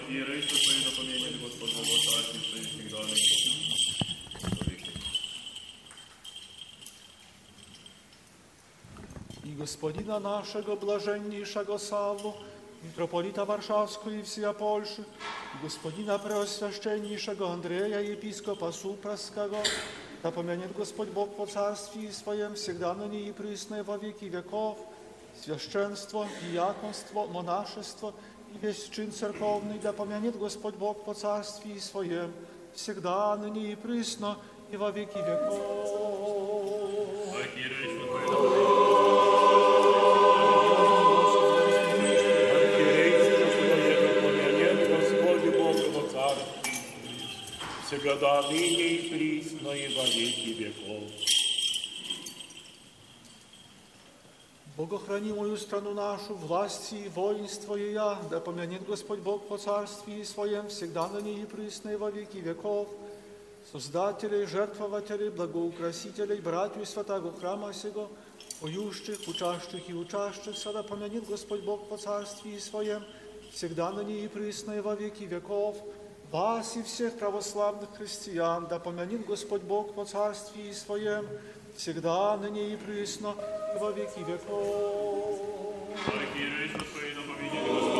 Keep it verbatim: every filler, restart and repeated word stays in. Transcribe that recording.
архиерейство Твое да помянет Господь Бог Царствие Твое всегда ныне во веки. I Gospodina naszego blażenniejszego Sawlu, mitropolita warszawskiego i wsja Polszy, i Gospodina preoswiaszczenniejszego Andrzeja, episkopa Supraskiego, da pomянет Господь Бог по царствии Своем, всегда ныне и присно во веки веков, священство, диаконство, монашество и весь чин церковный, да помянет Господь Бог по царствии Своем, всегда ныне и присно и во веки веков. Архиерейство Твое да помянет всегда ныне и присно и во веки веков. Богохрани мою страну нашу, власти и воинство ее, да помянет Господь Бог по царствии Своем, всегда ныне и присно и во веки веков. Создателей, жертвователей, благоукрасителей, братью святого храма сего, поющих, учащих и учащихся, да помянет Господь Бог по царствии Своем, всегда ныне и присно и во веки веков. Вас и всех православных христиан, да помянет Господь Бог по царствии Своем, всегда, ныне и присно, и во веки веков. Архиерейство Твое да помянет